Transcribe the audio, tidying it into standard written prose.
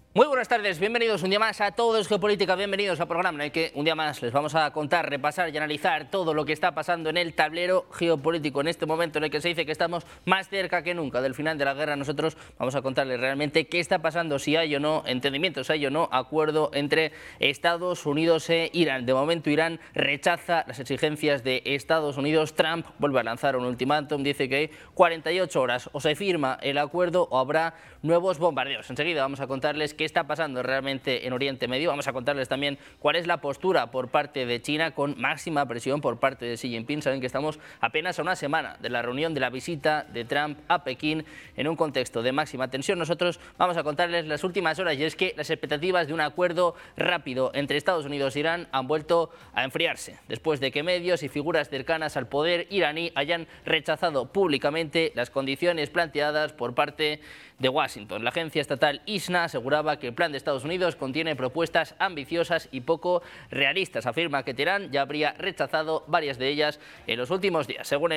Muy buenas tardes, bienvenidos un día más a Todo es Geopolítica, bienvenidos al programa en el que un día más les vamos a contar, repasar y analizar todo lo que está pasando en el tablero geopolítico en este momento en el que se dice que estamos más cerca que nunca del final de la guerra. Nosotros vamos a contarles realmente qué está pasando, si hay o no entendimiento, si hay o no acuerdo entre Estados Unidos e Irán. De momento Irán rechaza las exigencias de Estados Unidos. Trump vuelve a lanzar un ultimátum, dice que hay 48 horas, o se firma el acuerdo o habrá nuevos bombardeos. Enseguida vamos a contarles qué está pasando realmente en Oriente Medio. Vamos a contarles también cuál es la postura por parte de China, con máxima presión por parte de Xi Jinping. Saben que estamos apenas a una semana de la reunión, de la visita de Trump a Pekín, en un contexto de máxima tensión. Nosotros vamos a contarles las últimas horas, y es que las expectativas de un acuerdo rápido entre Estados Unidos e Irán han vuelto a enfriarse, después de que medios y figuras cercanas al poder iraní hayan rechazado públicamente las condiciones planteadas por parte de Washington. La agencia estatal ISNA aseguraba que el plan de Estados Unidos contiene propuestas ambiciosas y poco realistas. Afirma que Teherán ya habría rechazado varias de ellas en los últimos días. Según